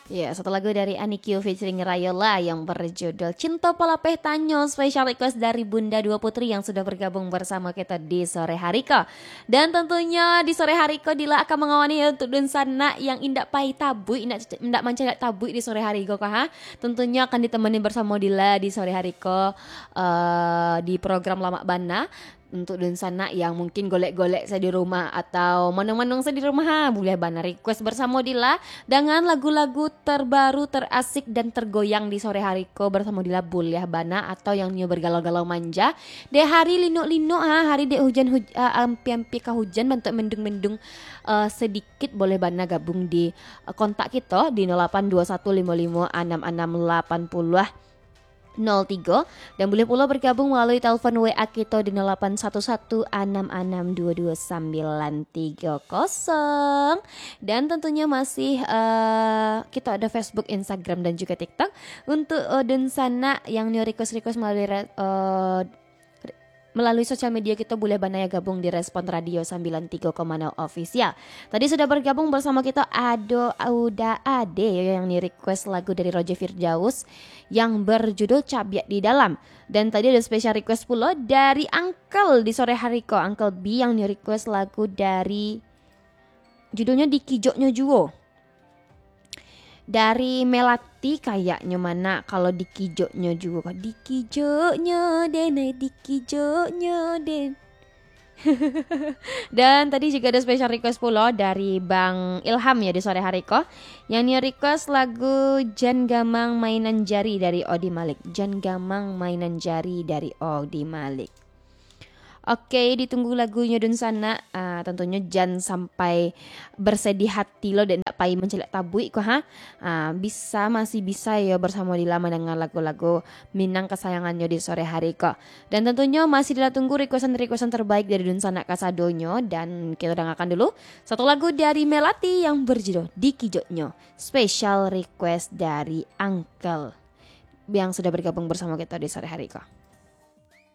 Ya, satu lagu dari Anikio featuring Rayola yang berjudul Cinta Palapeh Tanyo, special request dari Bunda Dua Putri yang sudah bergabung bersama kita di sore hari ko. Dan tentunya di sore hari ko Dila akan mengawani untuk Dunsana yang indak pai tabui, indak mancadak tabui di sore hari ko ha. Tentunya akan ditemani bersama Dila di sore hari ko di program Lama Bana. Untuk Dunsana yang mungkin golek-golek saya di rumah atau menung-menung saya di rumah boleh bana request bersama Dila dengan lagu-lagu terbaru, terasik dan tergoyang di sore hari ko bersama Dila boleh bana atau yang nyo bergalau-galau manja de hari lino-lino hari de hujan ampi-ampi ka hujan bentuk mendung-mendung sedikit boleh bana gabung di kontak kita di 0821556680 03 dan boleh pula bergabung melalui telepon WA kita di 081166222930 dan tentunya masih kita ada Facebook, Instagram dan juga TikTok untuk Dunsana yang new request melalui sosial media kita boleh banaya gabung di Respon Radio 93,0 official. Tadi sudah bergabung bersama kita Auda Ade yang nih request lagu dari Roger Firdaus yang berjudul Cabiak di Dalam. Dan tadi ada special request pula dari Uncle di sore hari ko, Uncle B yang nih request lagu dari judulnya Dikijoknya Juo. Dari Melati kayaknya mana kalau dikijoknya juga dikijoknya den. Dan tadi juga ada special request pula dari Bang Ilham ya di sore hari ko yang nih request lagu Jan Gamang Mainan Jari dari Odi Malik. Jan Gamang Mainan Jari dari Odi Malik. Oke, ditunggu lagunya Dunsana. Tentunya jangan sampai bersedih hati lo dan tak pai mencelak tabui kok masih bisa ya bersama Dila mendengar lagu-lagu Minang kesayangannya di sore hari kok. Dan tentunya masih Dila tunggu requestan terbaik dari Dunsana Kasadonyo dan kita dengarkan dulu satu lagu dari Melati yang berjudul Dikijoknya, special request dari Uncle yang sudah bergabung bersama kita di sore hari kok.